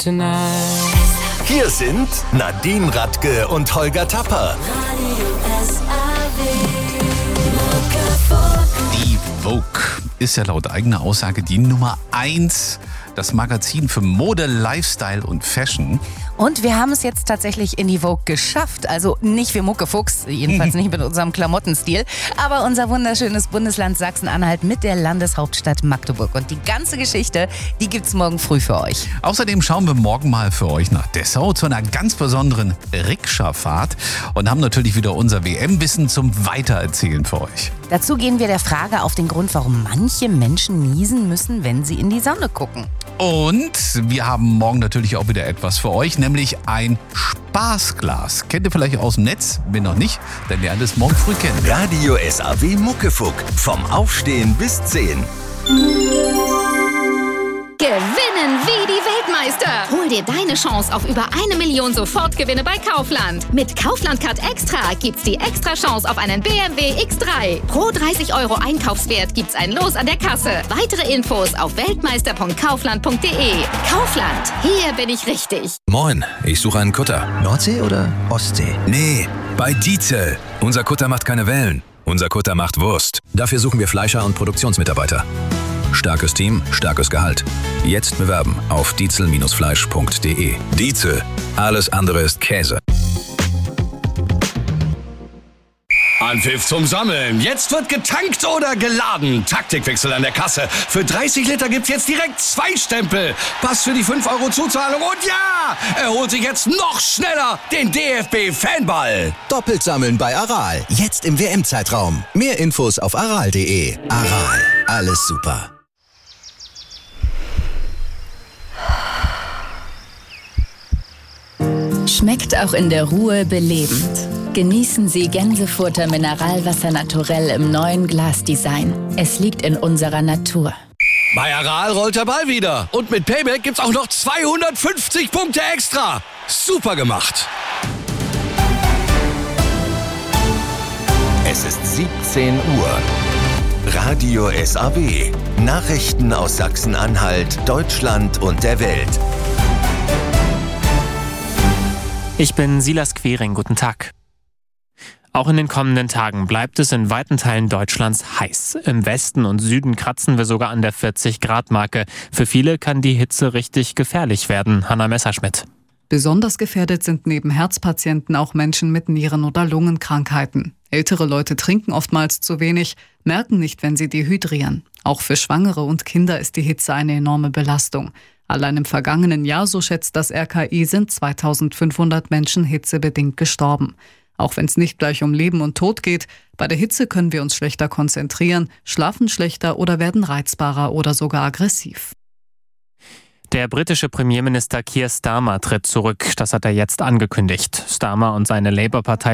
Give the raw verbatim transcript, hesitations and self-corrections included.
tonight. Hier sind Nadine Radke und Holger Tapper. Die Vogue ist ja laut eigener Aussage die Nummer eins, das Magazin für Mode, Lifestyle und Fashion. Und wir haben es jetzt tatsächlich in die Vogue geschafft. Also nicht wir Muckefuchs, jedenfalls nicht mit unserem Klamottenstil, aber unser wunderschönes Bundesland Sachsen-Anhalt mit der Landeshauptstadt Magdeburg. Und die ganze Geschichte, die gibt's morgen früh für euch. Außerdem schauen wir morgen mal für euch nach Dessau zu einer ganz besonderen Rikscha-Fahrt und haben natürlich wieder unser W M-Wissen zum Weitererzählen für euch. Dazu gehen wir der Frage auf den Grund, warum manche Menschen niesen müssen, wenn sie in die Sonne gucken. Und wir haben morgen natürlich auch wieder etwas für euch, nämlich ein Spaßglas. Kennt ihr vielleicht aus dem Netz? Wenn noch nicht, dann lernt es morgen früh kennen. Radio S A W Muckefuck. Vom Aufstehen bis zehn. Gewinnen wie die Weltmeister. Hol dir deine Chance auf über eine Million Sofortgewinne bei Kaufland. Mit Kaufland Card Extra gibt's die extra Chance auf einen B M W X drei. Pro dreißig Euro Einkaufswert gibt's ein Los an der Kasse. Weitere Infos auf weltmeister punkt kaufland punkt de. Kaufland, hier bin ich richtig. Moin, ich suche einen Kutter. Nordsee oder Ostsee? Nee, bei Dietzel. Unser Kutter macht keine Wellen. Unser Kutter macht Wurst. Dafür suchen wir Fleischer und Produktionsmitarbeiter. Starkes Team, starkes Gehalt. Jetzt bewerben auf dietzel Bindestrich fleisch punkt de. Dietzel. Alles andere ist Käse. Anpfiff zum Sammeln. Jetzt wird getankt oder geladen. Taktikwechsel an der Kasse. Für dreißig Liter gibt's jetzt direkt zwei Stempel. Pass für die fünf Euro Zuzahlung. Und ja, er holt sich jetzt noch schneller den D F B-Fanball. Doppelt sammeln bei Aral. Jetzt im W M-Zeitraum. Mehr Infos auf aral punkt de. Aral. Alles super. Schmeckt auch in der Ruhe belebend. Genießen Sie Gänsefutter Mineralwasser naturell im neuen Glasdesign. Es liegt in unserer Natur. Bei Aral rollt der Ball wieder. Und mit Payback gibt's auch noch zweihundertfünfzig Punkte extra. Super gemacht. Es ist siebzehn Uhr. Radio S A W. Nachrichten aus Sachsen-Anhalt, Deutschland und der Welt. Ich bin Silas Quering, guten Tag. Auch in den kommenden Tagen bleibt es in weiten Teilen Deutschlands heiß. Im Westen und Süden kratzen wir sogar an der vierzig Grad Marke. Für viele kann die Hitze richtig gefährlich werden. Hanna Messerschmidt. Besonders gefährdet sind neben Herzpatienten auch Menschen mit Nieren- oder Lungenkrankheiten. Ältere Leute trinken oftmals zu wenig, merken nicht, wenn sie dehydrieren. Auch für Schwangere und Kinder ist die Hitze eine enorme Belastung. Allein im vergangenen Jahr, so schätzt das R K I, sind zweitausendfünfhundert Menschen hitzebedingt gestorben. Auch wenn es nicht gleich um Leben und Tod geht, bei der Hitze können wir uns schlechter konzentrieren, schlafen schlechter oder werden reizbarer oder sogar aggressiv. Der britische Premierminister Keir Starmer tritt zurück. Das hat er jetzt angekündigt. Starmer und seine Labour-Partei